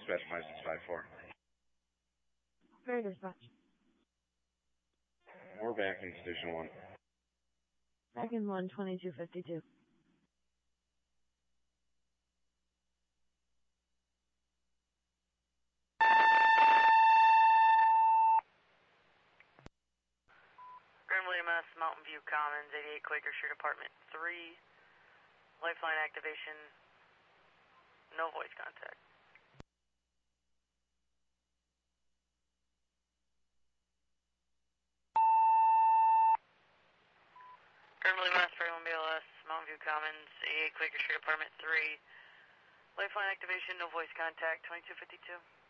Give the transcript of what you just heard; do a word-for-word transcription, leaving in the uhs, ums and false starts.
Dispatch license five four. Very dispatch. We're back in station one. Back in one twenty-two fifty-two. Grand William S, Mountain View Commons, eighty-eight Quaker Street, Apartment three. Lifeline activation. No voice contact. Grand William S, Fairlawn B L S, Mountain View Commons, eighty-eight Quaker Street, Apartment three. Lifeline activation, no voice contact, twenty-two fifty-two.